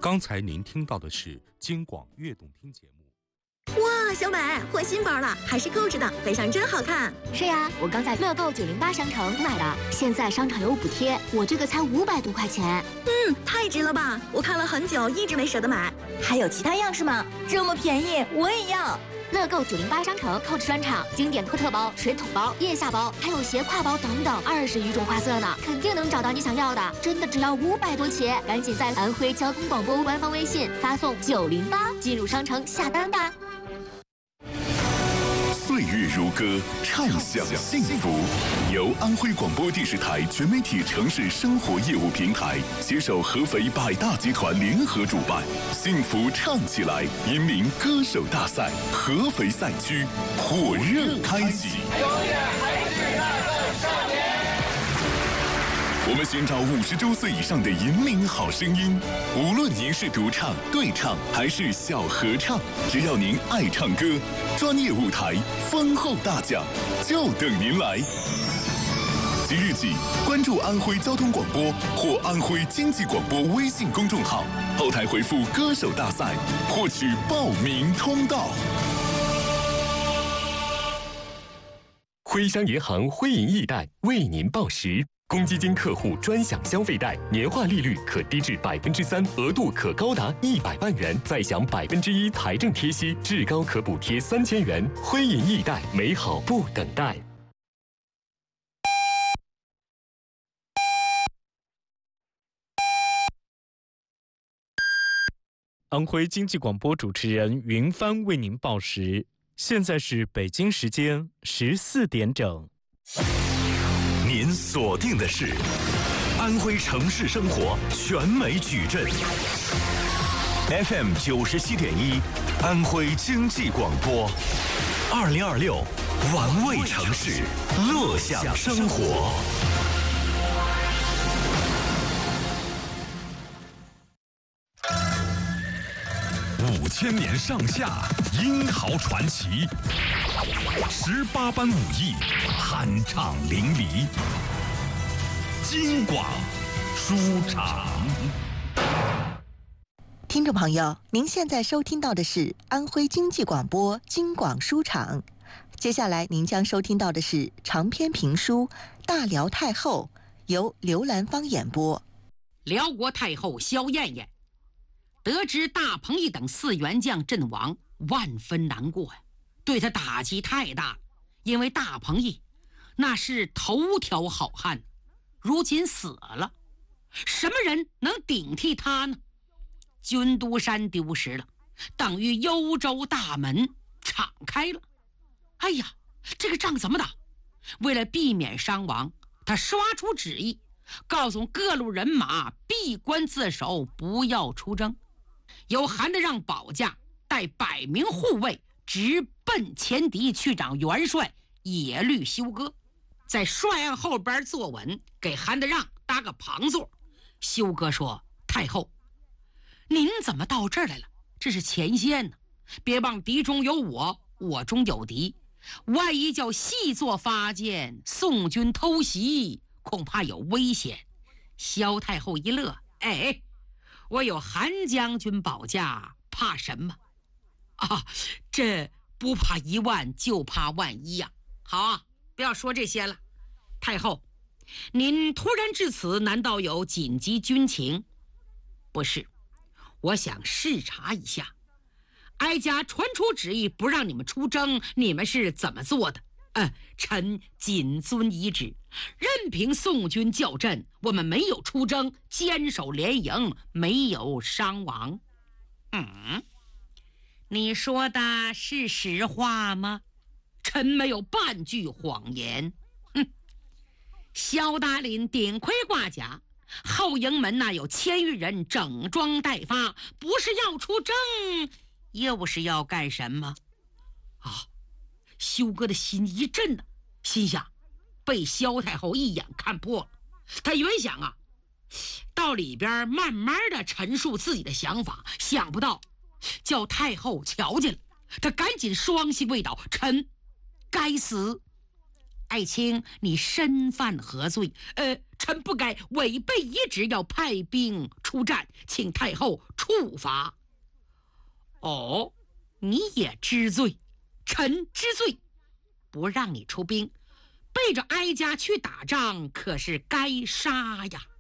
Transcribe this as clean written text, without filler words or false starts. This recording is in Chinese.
刚才您听到的是京广悦动听节目。 哇，小美换新包了，还是购置的，背上真好看。 是呀，我刚在乐购908商城买的，现在商场有补贴，我这个才500多块钱。 太值了吧！我看了很久，一直没舍得买。还有其他样式吗？这么便宜，我也要。 乐购908商城购置专场，经典科特包、水桶包、腋下包，还有斜挎包等等，20余种花色呢，肯定能找到你想要的。真的只要500多起，赶紧在安徽交通广播官方微信发送908进入商城下单吧。 岁月如歌，畅享幸福。由安徽广播电视台全媒体城市生活业务平台携手合肥百大集团联合主办，幸福唱起来引领歌手大赛合肥赛区火热开启。我们寻找50周岁以上的引领好声音，无论您是独唱、对唱还是小合唱，只要您爱唱歌，专业舞台、丰厚大奖就等您来。即日起，关注安徽交通广播或安徽经济广播微信公众号，后台回复"歌手大赛"，获取报名通道。 徽商银行徽银易贷为您报时。公积金客户专享消费贷，年化利率可低至3%，额度可高达100万元，再享1%财政贴息，至高可补贴3000元。徽银易贷，美好不等待。 安徽经济广播主持人云帆为您报时，现在是北京时间14点整。 您锁定的是安徽城市生活全美矩阵 FM 97.1，安徽经济广播，2026玩味城市，乐享生活。5000年上下，英豪传奇，18般武艺，酣畅淋漓。京广书场， 听众朋友，您现在收听到的是安徽经济广播京广书场。接下来您将收听到的是长篇评书《大辽太后》，由刘兰芳演播。 辽国太后萧燕燕得知大鹏一等4员将阵亡，万分难过呀，对他打击太大了。因为大鹏一那是头条好汉，如今死了，什么人能顶替他呢？军都山丢失了，等于幽州大门敞开了。哎呀，这个仗怎么打？为了避免伤亡，他刷出旨意，告诉各路人马闭关自守，不要出征。由韩德让保驾带100名护卫直奔前敌去找元帅野律休哥，在帅案后边坐稳，给韩德让搭个旁座。休哥说：“太后，您怎么到这儿来了？这是前线呢，别忘敌中有我，我中有敌，万一叫细作发现，宋军偷袭，恐怕有危险。”萧太后一乐：“哎，我有韩将军保驾，怕什么？啊，这不怕1万，就怕万一呀。好啊，不要说这些了。太后，您突然至此，难道有紧急军情？不是，我想视察一下。哀家传出旨意，不让你们出征，你们是怎么做的？臣谨遵遗旨，任凭宋军叫阵，我们没有出征，坚守连营，没有伤亡。你说的是实话吗？臣没有半句谎言。萧大林顶盔挂甲，后营门那有1000余人整装待发，不是要出征，又是要干什么？休哥的心一震心想被萧太后一眼看破了。他原想到里边慢慢的陈述自己的想法，想不到叫太后瞧见了，他赶紧双膝跪倒：“臣该死！” 爱卿，你身犯何罪？臣不该违背遗旨，要派兵出战，请太后处罚。哦，你也知罪，臣知罪，不让你出兵，背着哀家去打仗，可是该杀呀。